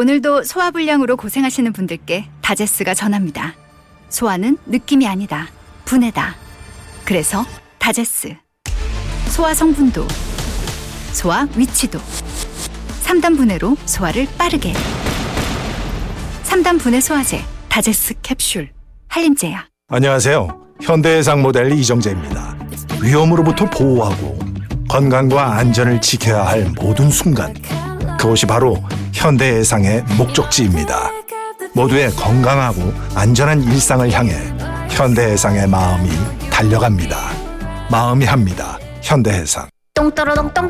오늘도 소화불량으로 고생하시는 분들께 다제스가 전합니다. 소화는 느낌이 아니다. 분해다. 그래서 다제스. 소화 성분도, 소화 위치도. 3단 분해로 소화를 빠르게. 3단 분해 소화제 다제스 캡슐. 한림제약. 안녕하세요. 현대해상 모델 이정재입니다. 위험으로부터 보호하고 건강과 안전을 지켜야 할 모든 순간, 그것이 바로 현대해상의 목적지입니다. 모두의 건강하고 안전한 일상을 향해 현대해상의 마음이 달려갑니다. 마음이 합니다. 현대해상. 똥또로똥똥